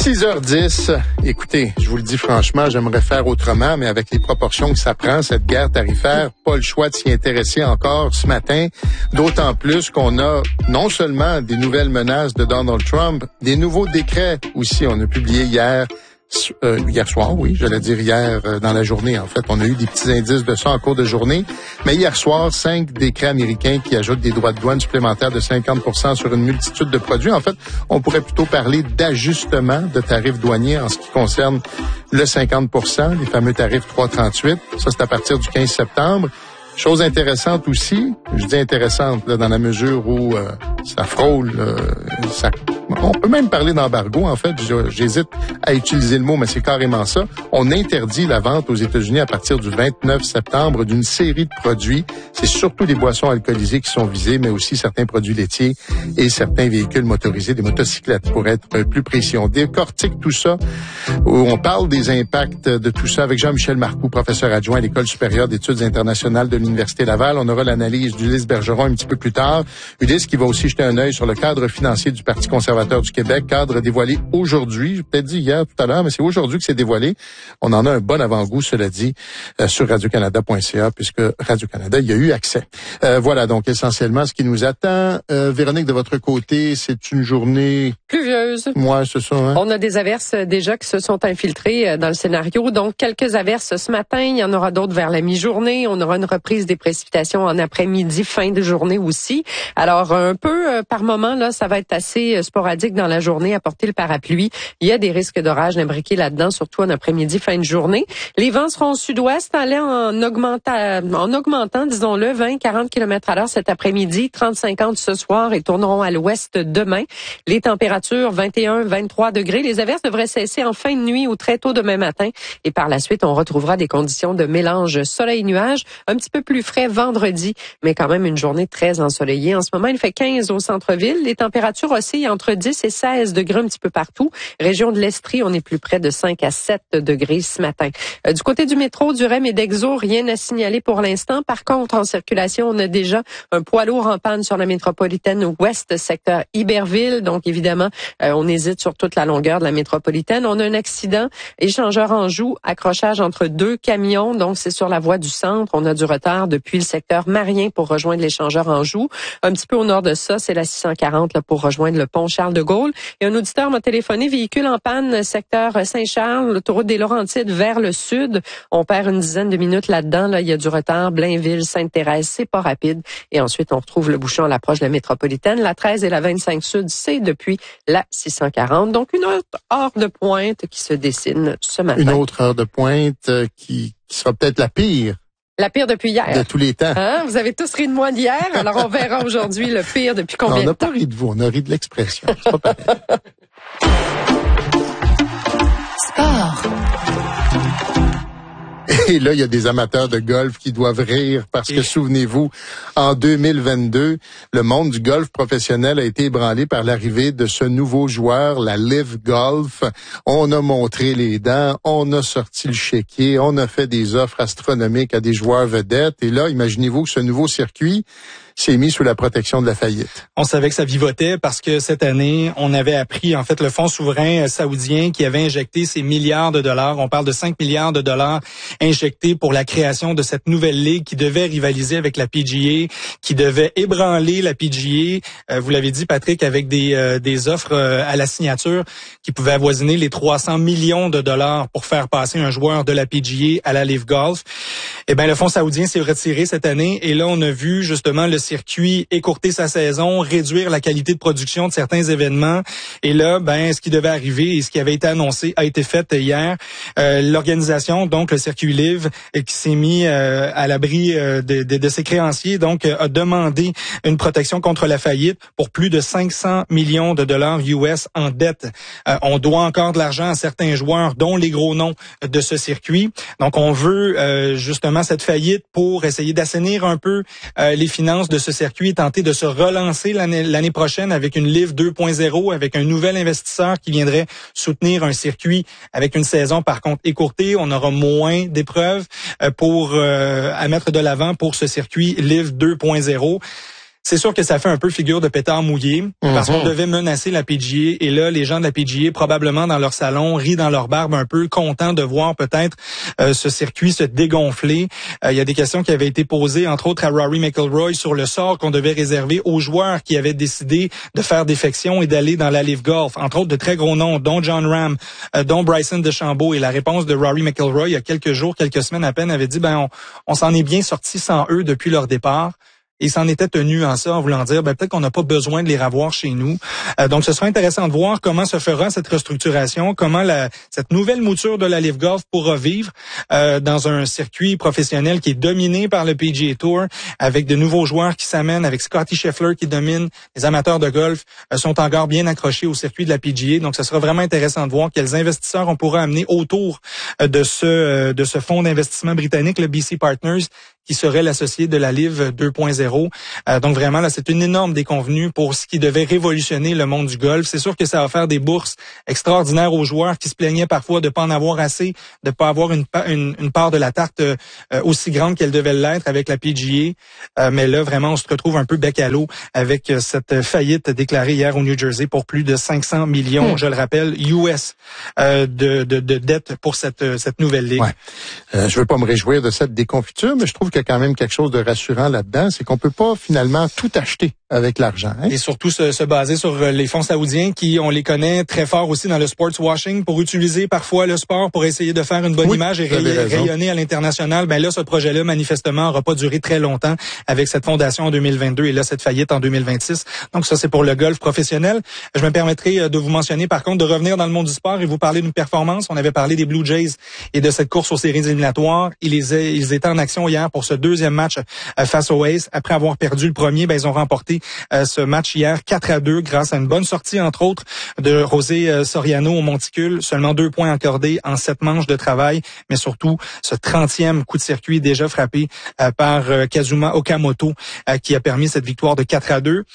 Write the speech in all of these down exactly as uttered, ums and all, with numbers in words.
six heures dix, écoutez, je vous le dis franchement, j'aimerais faire autrement, mais avec les proportions que ça prend, cette guerre tarifaire, pas le choix de s'y intéresser encore ce matin, d'autant plus qu'on a non seulement des nouvelles menaces de Donald Trump, des nouveaux décrets aussi. On a publié hier, euh, hier soir, oui, j'allais dire hier euh, dans la journée, en fait. On a eu des petits indices de ça en cours de journée. Mais hier soir, cinq décrets américains qui ajoutent des droits de douane supplémentaires de cinquante pour cent sur une multitude de produits. En fait, on pourrait plutôt parler d'ajustement de tarifs douaniers en ce qui concerne le cinquante pour cent, les fameux tarifs trois trente-huit. Ça, c'est à partir du quinze septembre. Chose intéressante aussi, je dis intéressante là, dans la mesure où euh, ça frôle, euh, ça, on peut même parler d'embargo en fait, j'hésite à utiliser le mot, mais c'est carrément ça. On interdit la vente aux États-Unis à partir du vingt-neuf septembre d'une série de produits. C'est surtout les boissons alcoolisées qui sont visées, mais aussi certains produits laitiers et certains véhicules motorisés, des motocyclettes pour être plus précis. On décortique tout ça, où on parle des impacts de tout ça avec Jean-Michel Marcoux, professeur adjoint à l'École supérieure d'études internationales de l'Université Laval. On aura l'analyse d'Ulysse Bergeron un petit peu plus tard. Ulysse qui va aussi jeter un œil sur le cadre financier du Parti conservateur du Québec, cadre dévoilé aujourd'hui. J'ai peut-être dit hier tout à l'heure, mais c'est aujourd'hui que c'est dévoilé. On en a un bon avant-goût, cela dit, euh, sur radio canada point c a, puisque Radio-Canada y a eu accès. Euh, voilà donc essentiellement ce qui nous attend. Euh, Véronique, de votre côté, c'est une journée pluvieuse. Ouais, c'est ça. Hein? On a des averses déjà qui se sont infiltrées dans le scénario. Donc, quelques averses ce matin. Il y en aura d'autres vers la mi-journée. On aura une reprise des précipitations en après-midi, fin de journée aussi. Alors, un peu euh, par moment, là, ça va être assez euh, sporadique dans la journée à porter le parapluie. Il y a des risques d'orage imbriqués là-dedans, surtout en après-midi, fin de journée. Les vents seront au sud-ouest, allant en augmentant, en augmentant, disons-le, vingt à quarante kilomètres à l'heure cet après-midi, trente à cinquante ce soir et tourneront à l'ouest demain. Les températures, vingt et un à vingt-trois degrés. Les averses devraient cesser en fin de nuit ou très tôt demain matin. Et par la suite, on retrouvera des conditions de mélange soleil-nuage, un petit peu plus frais vendredi, mais quand même une journée très ensoleillée. En ce moment, il fait quinze au centre-ville. Les températures oscillent entre dix et seize degrés un petit peu partout. Région de l'Estrie, on est plus près de cinq à sept degrés ce matin. Euh, du côté du métro, du R E M et d'Exo, rien à signaler pour l'instant. Par contre, en circulation, on a déjà un poids lourd en panne sur la métropolitaine ouest, secteur Iberville. Donc, évidemment, euh, on hésite sur toute la longueur de la métropolitaine. On a un accident, échangeur en joue, accrochage entre deux camions. Donc, c'est sur la voie du centre. On a du retard depuis le secteur Marien pour rejoindre l'échangeur en joue. Un petit peu au nord de ça, c'est la six cent quarante là, pour rejoindre le pont Charles-de-Gaulle. Et un auditeur m'a téléphoné, véhicule en panne, secteur Saint-Charles, l'autoroute des Laurentides vers le sud. On perd une dizaine de minutes là-dedans. Là, il y a du retard. Blainville, Sainte-Thérèse, c'est pas rapide. Et ensuite, on retrouve le bouchon à l'approche de la métropolitaine. La treize et la vingt-cinq sud, c'est depuis la six cent quarante. Donc, une autre heure de pointe qui se dessine ce matin. Une autre heure de pointe euh, qui, qui sera peut-être la pire. La pire depuis hier. De tous les temps. Hein? Vous avez tous ri de moi d'hier, alors on verra aujourd'hui le pire depuis combien non, de temps. On n'a pas ri de vous, on a ri de l'expression. C'est pas pareil. Sport. Et là, il y a des amateurs de golf qui doivent rire parce que, souvenez-vous, en deux mille vingt-deux, le monde du golf professionnel a été ébranlé par l'arrivée de ce nouveau joueur, la Live Golf. On a montré les dents, on a sorti le chéquier, on a fait des offres astronomiques à des joueurs vedettes. Et là, imaginez-vous que ce nouveau circuit s'est mis sous la protection de la faillite. On savait que ça vivotait parce que cette année, on avait appris, en fait, le fonds souverain saoudien qui avait injecté ces milliards de dollars. On parle de cinq milliards de dollars injectés pour la création de cette nouvelle ligue qui devait rivaliser avec la P G A, qui devait ébranler la P G A. Euh, vous l'avez dit, Patrick, avec des, euh, des offres euh, à la signature qui pouvaient avoisiner les trois cents millions de dollars pour faire passer un joueur de la P G A à la Live Golf. Eh bien, le fonds saoudien s'est retiré cette année et là, on a vu justement le circuit écourter sa saison, réduire la qualité de production de certains événements. Et là, ben, ce qui devait arriver et ce qui avait été annoncé a été fait hier. Euh, l'organisation, donc le circuit Live, qui s'est mis euh, à l'abri euh, de, de, de ses créanciers, donc euh, a demandé une protection contre la faillite pour plus de cinq cents millions de dollars U S en dette. Euh, on doit encore de l'argent à certains joueurs, dont les gros noms de ce circuit. Donc, on veut euh, justement cette faillite pour essayer d'assainir un peu euh, les finances de ce circuit et tenter de se relancer l'année, l'année prochaine avec une Live deux point zéro, avec un nouvel investisseur qui viendrait soutenir un circuit avec une saison par contre écourtée. On aura moins d'épreuves euh, pour euh, à mettre de l'avant pour ce circuit Live deux point zéro. C'est sûr que ça fait un peu figure de pétard mouillé, parce mm-hmm. qu'on devait menacer la P G A, et là, les gens de la P G A, probablement dans leur salon, rient dans leur barbe un peu, contents de voir peut-être euh, ce circuit se dégonfler. Euh, il y a des questions qui avaient été posées, entre autres à Rory McIlroy, sur le sort qu'on devait réserver aux joueurs qui avaient décidé de faire défection et d'aller dans la Live Golf. Entre autres, de très gros noms, dont John Ram, euh, dont Bryson DeChambeau. Et la réponse de Rory McIlroy, il y a quelques jours, quelques semaines à peine, avait dit, ben on, on s'en est bien sorti sans eux depuis leur départ. Et s'en était tenu en ça, en voulant dire, ben, peut-être qu'on n'a pas besoin de les revoir chez nous. Euh, donc, ce sera intéressant de voir comment se fera cette restructuration, comment la, cette nouvelle mouture de la Live Golf pourra vivre euh, dans un circuit professionnel qui est dominé par le P G A Tour, avec de nouveaux joueurs qui s'amènent, avec Scottie Scheffler qui domine. Les amateurs de golf euh, sont encore bien accrochés au circuit de la P G A. Donc, ce sera vraiment intéressant de voir quels investisseurs on pourra amener autour euh, de ce euh, de ce fonds d'investissement britannique, le B C Partners, qui serait l'associé de la Live deux point zéro. Euh, donc vraiment, là, c'est une énorme déconvenue pour ce qui devait révolutionner le monde du golf. C'est sûr que ça va faire des bourses extraordinaires aux joueurs qui se plaignaient parfois de pas en avoir assez, de pas avoir une, une, une part de la tarte euh, aussi grande qu'elle devait l'être avec la P G A. Euh, mais là, vraiment, on se retrouve un peu bec à l'eau avec cette faillite déclarée hier au New Jersey pour plus de cinq cents millions, mmh. je le rappelle, U S euh, de, de, de dette pour cette, cette nouvelle ligue. Ouais. Euh, je veux pas me réjouir de cette déconfiture, mais je trouve qu'il y a quand même quelque chose de rassurant là-dedans, c'est qu'on peut pas finalement tout acheter avec l'argent. Hein? Et surtout se, se baser sur les fonds saoudiens qui, on les connaît très fort aussi dans le sports washing, pour utiliser parfois le sport pour essayer de faire une bonne oui, image et ray- rayonner à l'international. Ben là, ce projet-là, manifestement, n'aura pas duré très longtemps avec cette fondation en deux mille vingt-deux et là, cette faillite en deux mille vingt-six. Donc ça, c'est pour le golf professionnel. Je me permettrai de vous mentionner, par contre, de revenir dans le monde du sport et vous parler d'une performance. On avait parlé des Blue Jays et de cette course aux séries éliminatoires. Ils, les, ils étaient en action hier pour ce deuxième match face aux Aces. Après avoir perdu le premier, ben, ils ont remporté euh, ce match hier quatre à deux grâce à une bonne sortie, entre autres, de José euh, Soriano au monticule. Seulement deux points accordés en sept manches de travail, mais surtout ce trentième coup de circuit déjà frappé euh, par euh, Kazuma Okamoto euh, qui a permis cette victoire de quatre à deux.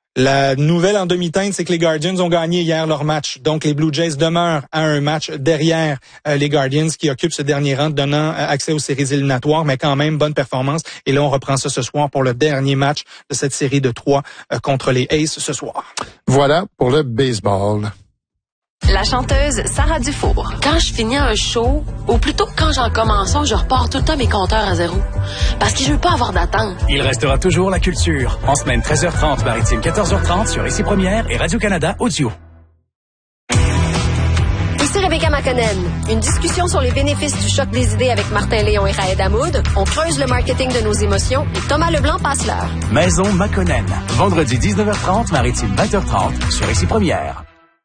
La nouvelle en demi-teinte, c'est que les Guardians ont gagné hier leur match. Donc, les Blue Jays demeurent à un match derrière euh, les Guardians qui occupent ce dernier rang, donnant euh, accès aux séries éliminatoires, mais quand même, bonne performance. Et là, on reprend ça ce soir pour le dernier match de cette série de trois euh, contre les Aces ce soir. Voilà pour le baseball. La chanteuse Sarah Dufour. Quand je finis un show, ou plutôt quand j'en commence un, je repars tout le temps mes compteurs à zéro. Parce que je veux pas avoir d'attente. Il restera toujours la culture. En semaine treize heures trente, maritime quatorze heures trente sur Ici Première et Radio-Canada Audio. Ici Rebecca McConnell. Une discussion sur les bénéfices du choc des idées avec Martin Léon et Raed Hamoud. On creuse le marketing de nos émotions et Thomas Leblanc passe l'heure. Maison McConnell. Vendredi dix-neuf heures trente, maritime vingt heures trente sur Ici Première.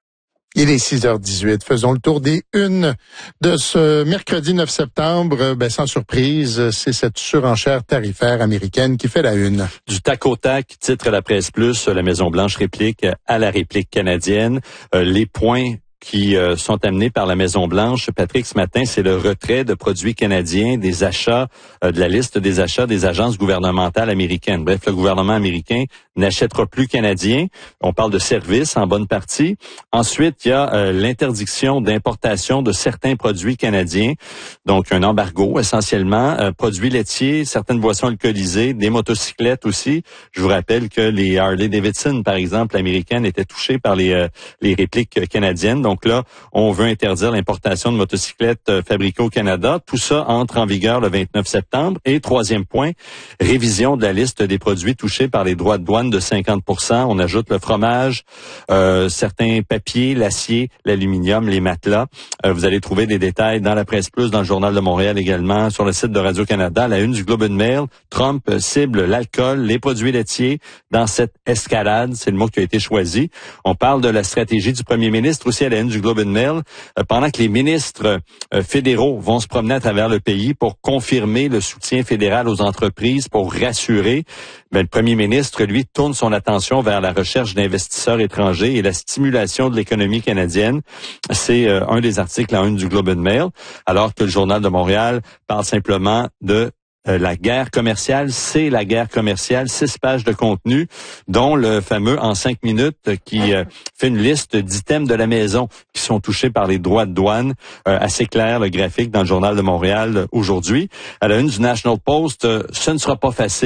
Il est six heures dix-huit. Faisons le tour des unes de ce mercredi neuf septembre. Ben, sans surprise, c'est cette surenchère tarifaire américaine qui fait la une. Du tac au tac, titre la Presse Plus, la Maison-Blanche réplique à la réplique canadienne. Euh, les points qui euh, sont amenés par la Maison-Blanche, Patrick, ce matin, c'est le retrait de produits canadiens des achats, euh, de la liste des achats des agences gouvernementales américaines. Bref, le gouvernement américain n'achètera plus canadien. On parle de services en bonne partie. Ensuite, il y a euh, l'interdiction d'importation de certains produits canadiens. Donc, un embargo essentiellement, euh, produits laitiers, certaines boissons alcoolisées, des motocyclettes aussi. Je vous rappelle que les Harley-Davidson, par exemple, américaines, étaient touchées par les, euh, les répliques canadiennes. Donc, Donc là, on veut interdire l'importation de motocyclettes euh, fabriquées au Canada. Tout ça entre en vigueur le vingt-neuf septembre. Et troisième point, révision de la liste des produits touchés par les droits de douane de cinquante pour cent. On ajoute le fromage, euh, certains papiers, l'acier, l'aluminium, les matelas. Euh, vous allez trouver des détails dans la Presse Plus, dans le Journal de Montréal également, sur le site de Radio-Canada. La une du Globe and Mail, Trump cible l'alcool, les produits laitiers dans cette escalade. C'est le mot qui a été choisi. On parle de la stratégie du premier ministre aussi à la du Globe and Mail, euh, pendant que les ministres euh, fédéraux vont se promener à travers le pays pour confirmer le soutien fédéral aux entreprises, pour rassurer, ben, le premier ministre, lui, tourne son attention vers la recherche d'investisseurs étrangers et la stimulation de l'économie canadienne. C'est euh, un des articles en une du Globe and Mail, alors que le Journal de Montréal parle simplement de Euh, la guerre commerciale, c'est la guerre commerciale, six pages de contenu, dont le fameux en cinq minutes qui euh, fait une liste d'items de la maison qui sont touchés par les droits de douane. Euh, assez clair, le graphique dans le Journal de Montréal euh, aujourd'hui. À la une du National Post, euh, ce ne sera pas facile.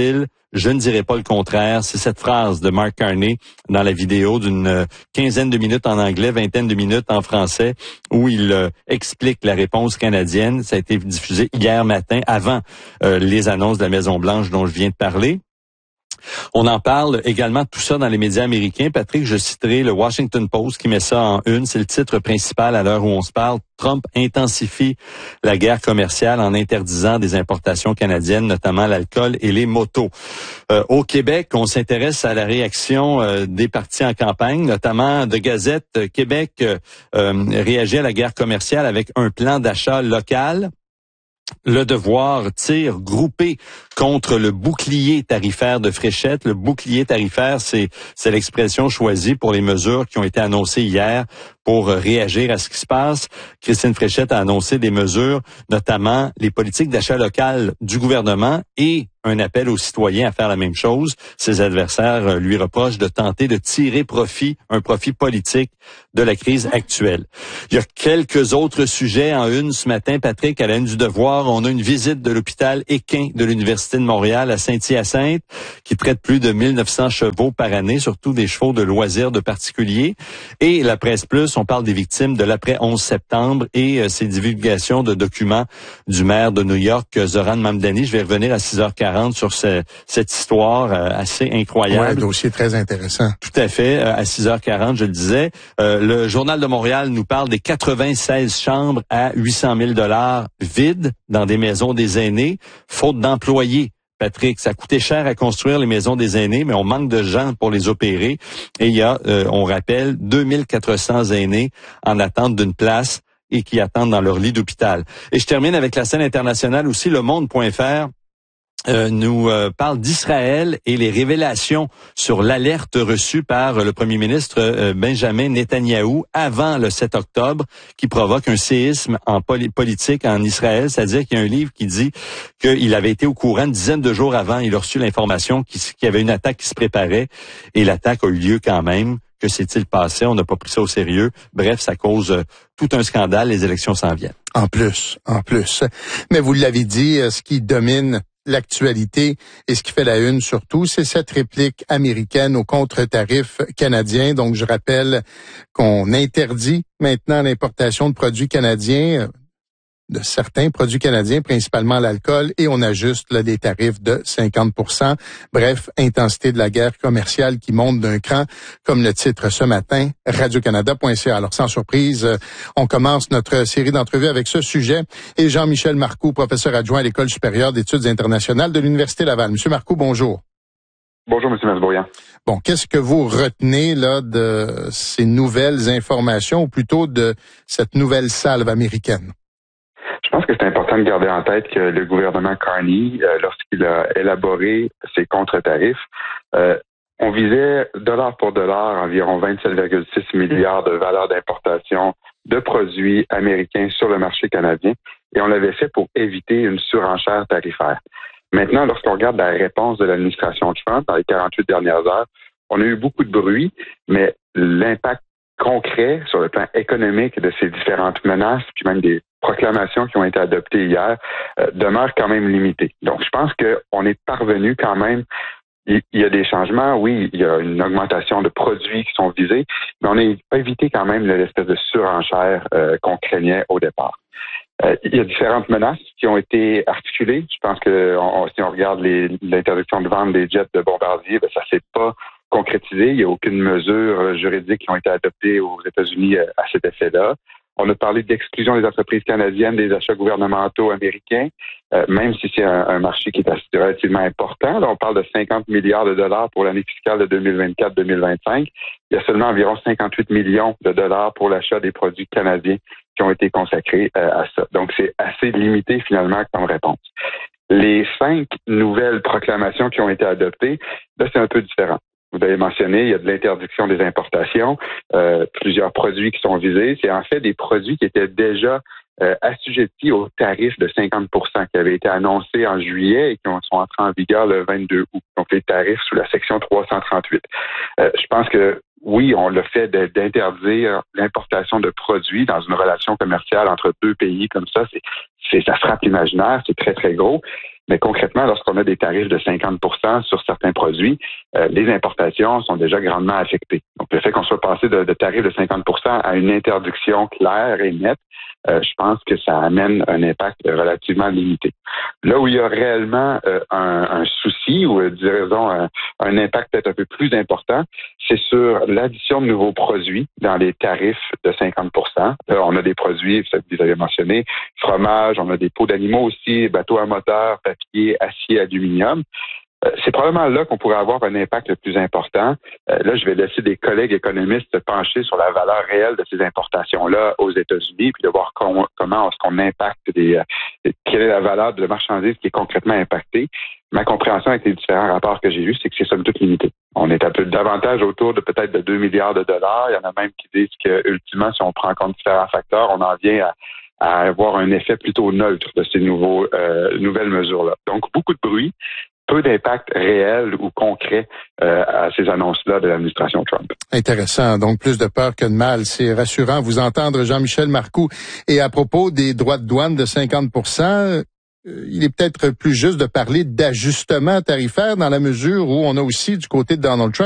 Je ne dirais pas le contraire. C'est cette phrase de Mark Carney dans la vidéo d'une quinzaine de minutes en anglais, vingtaine de minutes en français, où il euh, explique la réponse canadienne. Ça a été diffusé hier matin, avant euh, les annonces de la Maison-Blanche dont je viens de parler. On en parle également, tout ça dans les médias américains. Patrick, je citerai le Washington Post qui met ça en une. C'est le titre principal à l'heure où on se parle. Trump intensifie la guerre commerciale en interdisant des importations canadiennes, notamment l'alcool et les motos. Euh, au Québec, on s'intéresse à la réaction euh, des partis en campagne, notamment de Gazette. Euh, Québec euh, euh, réagit à la guerre commerciale avec un plan d'achat local. Le Devoir tire groupé contre le bouclier tarifaire de Fréchette. Le bouclier tarifaire, c'est c'est l'expression choisie pour les mesures qui ont été annoncées hier pour réagir à ce qui se passe. Christine Fréchette a annoncé des mesures, notamment les politiques d'achat local du gouvernement et un appel aux citoyens à faire la même chose. Ses adversaires lui reprochent de tenter de tirer profit, un profit politique de la crise actuelle. Il y a quelques autres sujets en une ce matin, Patrick, à la une du Devoir. On a une visite de l'hôpital Équin de l'Université de Montréal à Saint-Hyacinthe qui traite plus de mille neuf cents chevaux par année, surtout des chevaux de loisirs de particuliers. Et la Presse Plus, on parle des victimes de l'après onze septembre et euh, ces divulgations de documents du maire de New York, Zoran Mamdani. Je vais revenir à six heures quarante sur ce, cette histoire euh, assez incroyable. Ouais, un dossier très intéressant. Tout à fait. Euh, à six heures quarante, je le disais. Euh, le Journal de Montréal nous parle des quatre-vingt-seize chambres à huit cent mille dollars vides dans des maisons des aînés, faute d'employés. Patrick, ça coûtait cher à construire les maisons des aînés, mais on manque de gens pour les opérer. Et il y a, euh, on rappelle, deux mille quatre cents aînés en attente d'une place et qui attendent dans leur lit d'hôpital. Et je termine avec la scène internationale aussi, le monde point f r. Euh, nous euh, parle d'Israël et les révélations sur l'alerte reçue par le premier ministre euh, Benjamin Netanyahou avant le sept octobre qui provoque un séisme en poli- politique en Israël. C'est-à-dire qu'il y a un livre qui dit qu'il avait été au courant une dizaine de jours avant. Il a reçu l'information qu'il y avait une attaque qui se préparait et l'attaque a eu lieu quand même. Que s'est-il passé? On n'a pas pris ça au sérieux. Bref, ça cause euh, tout un scandale. Les élections s'en viennent. En plus, en plus. Mais vous l'avez dit, ce qui domine l'actualité et ce qui fait la une surtout, c'est cette réplique américaine au contre-tarif canadien. Donc, je rappelle qu'on interdit maintenant l'importation de produits canadiens, de certains produits canadiens, principalement l'alcool, et on ajuste là, des tarifs de cinquante pour cent. Bref, intensité de la guerre commerciale qui monte d'un cran, comme le titre ce matin, radio canada point c a. Alors, sans surprise, on commence notre série d'entrevues avec ce sujet. Et Jean-Michel Marcoux, professeur adjoint à l'École supérieure d'études internationales de l'Université Laval. Monsieur Marcoux, bonjour. Bonjour, Monsieur Masbourian. Bon, qu'est-ce que vous retenez là de ces nouvelles informations, ou plutôt de cette nouvelle salve américaine? Je pense que c'est important de garder en tête que le gouvernement Carney, euh, lorsqu'il a élaboré ses contre-tarifs, euh, on visait dollar pour dollar environ vingt-sept virgule six milliards de valeur d'importation de produits américains sur le marché canadien, et on l'avait fait pour éviter une surenchère tarifaire. Maintenant, lorsqu'on regarde la réponse de l'administration Trump dans les quarante-huit dernières heures, on a eu beaucoup de bruit, mais l'impact concret sur le plan économique de ces différentes menaces, puis même des proclamations qui ont été adoptées hier, euh, demeure quand même limité. Donc, je pense qu'on est parvenu quand même. Il y a des changements, oui, il y a une augmentation de produits qui sont visés, mais on a évité quand même l'espèce de surenchère euh, qu'on craignait au départ. Euh, il y a différentes menaces qui ont été articulées. Je pense que on, si on regarde les, l'interdiction de vente des jets de bombardiers, ben, ça s'est pas concrétisé. Il n'y a aucune mesure juridique qui ont été adoptées aux États-Unis à cet effet-là. On a parlé d'exclusion des entreprises canadiennes des achats gouvernementaux américains, euh, même si c'est un, un marché qui est relativement important. Là, on parle de cinquante milliards de dollars pour l'année fiscale de deux mille vingt-quatre deux mille vingt-cinq. Il y a seulement environ cinquante-huit millions de dollars pour l'achat des produits canadiens qui ont été consacrés euh, à ça. Donc, c'est assez limité finalement comme réponse. Les cinq nouvelles proclamations qui ont été adoptées, là, c'est un peu différent. Vous avez mentionné, il y a de l'interdiction des importations, euh, plusieurs produits qui sont visés. C'est en fait des produits qui étaient déjà euh, assujettis au tarif de cinquante pour cent qui avaient été annoncés en juillet et qui sont entrés en vigueur le vingt-deux août. Donc, les tarifs sous la section trois cent trente-huit. Euh, je pense que oui, on l'a fait de, d'interdire l'importation de produits dans une relation commerciale entre deux pays comme ça. C'est, c'est, ça frappe l'imaginaire, c'est très, très gros. Mais concrètement, lorsqu'on a des tarifs de cinquante pour cent sur certains produits, euh, les importations sont déjà grandement affectées. Donc, le fait qu'on soit passé de, de tarifs de cinquante pour cent à une interdiction claire et nette, euh, je pense que ça amène un impact relativement limité. Là où il y a réellement euh, un, un souci ou, euh, disons, un, un impact peut-être un peu plus important, c'est sur l'addition de nouveaux produits dans les tarifs de cinquante pour cent. Là, on a des produits, vous avez mentionné, fromage, on a des peaux d'animaux aussi, bateaux à moteur, papier, acier, aluminium. Euh, c'est probablement là qu'on pourrait avoir un impact le plus important. Euh, là, je vais laisser des collègues économistes se pencher sur la valeur réelle de ces importations-là aux États-Unis, puis de voir com- comment est-ce qu'on impacte des, euh, quelle est la valeur de la marchandise qui est concrètement impactée. Ma compréhension avec les différents rapports que j'ai vus, c'est que c'est somme toute limité. On est un peu davantage autour de peut-être de deux milliards de dollars. Il y en a même qui disent que, ultimement, si on prend en compte différents facteurs, on en vient à à avoir un effet plutôt neutre de ces nouveaux euh, nouvelles mesures-là. Donc, beaucoup de bruit, peu d'impact réel ou concret euh, à ces annonces-là de l'administration Trump. Intéressant. Donc, plus de peur que de mal. C'est rassurant vous entendre, Jean-Michel Marcoux. Et à propos des droits de douane de cinquante pour cent, il est peut-être plus juste de parler d'ajustement tarifaire dans la mesure où on a aussi du côté de Donald Trump